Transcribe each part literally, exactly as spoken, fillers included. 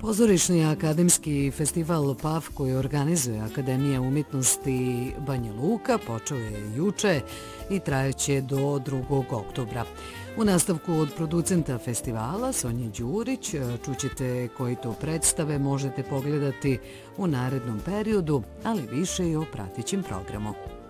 Pozorišni akademski festival P A F koji organizuje Akademija umjetnosti Banja Luka počeo je juče i trajeće do drugog oktobra. U nastavku od producenta festivala Sonje Đurić čućete koji to predstave možete pogledati u narednom periodu, ali više i o pratećem programu.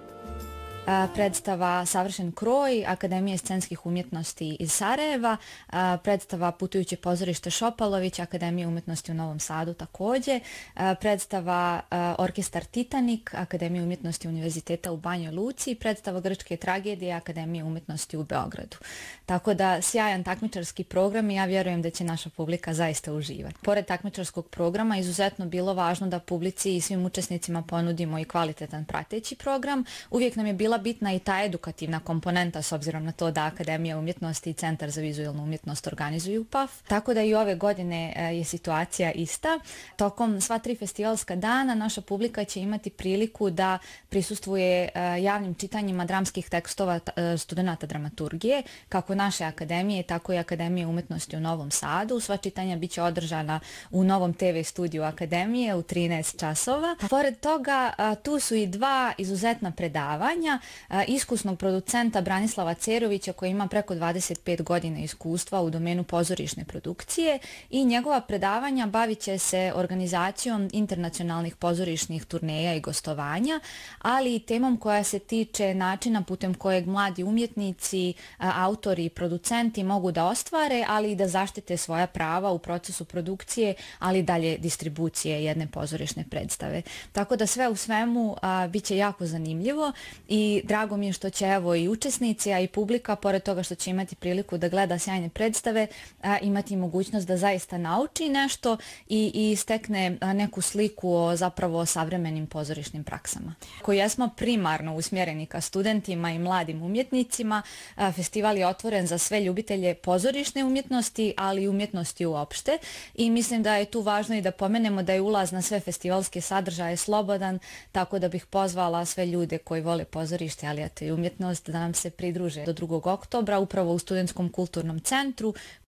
Predstava Savršen kroj Akademije scenskih umjetnosti iz Sarajeva, predstava Putujuće pozorište Šopalović Akademije umjetnosti u Novom Sadu također, predstava Orkestar Titanik Akademije umjetnosti Univerziteta u Banjoj Luci i predstava Grčke tragedije Akademije umjetnosti u Beogradu. Tako da sjajan takmičarski program i ja vjerujem da će naša publika zaista uživati. Pored takmičarskog programa izuzetno bilo važno da publici i svim učesnicima ponudimo i kvalitetan prateći program. Uvijek nam je bila bitna i ta edukativna komponenta s obzirom na to da Akademija umjetnosti i Centar za vizualnu umjetnost organizuju P A F. Tako da i ove godine je situacija ista. Tokom sva tri festivalska dana naša publika će imati priliku da prisustvuje javnim čitanjima dramskih tekstova studenata dramaturgije, kako naše akademije, tako i Akademije umjetnosti u Novom Sadu. Sva čitanja biće održana u novom te ve studiju Akademije u trinaest časova. Pored toga, tu su i dva izuzetna predavanja iskusnog producenta Branislava Cerovića koji ima preko dvadeset pet godina iskustva u domenu pozorišne produkcije i njegova predavanja bavit će se organizacijom internacionalnih pozorišnih turneja i gostovanja, ali i temom koja se tiče načina putem kojeg mladi umjetnici, autori i producenti mogu da ostvare, ali i da zaštite svoja prava u procesu produkcije, ali i dalje distribucije jedne pozorišne predstave. Tako da sve u svemu a, bit će jako zanimljivo i drago mi je što će evo i učesnici, a i publika, pored toga što će imati priliku da gleda sjajne predstave, a, imati mogućnost da zaista nauči nešto i, i stekne a, neku sliku o zapravo savremenim pozorišnim praksama. Koji jesmo primarno usmjereni ka studentima i mladim umjetnicima, a, festival je otvoren za sve ljubitelje pozorišne umjetnosti, ali i umjetnosti uopšte i mislim da je tu važno i da pomenemo da je ulaz na sve festivalske sadržaje slobodan, tako da bih pozvala sve ljude koji vole pozorište, ali eto i umjetnost, da nam se pridruže do drugog oktobra upravo u Studentskom kulturnom centru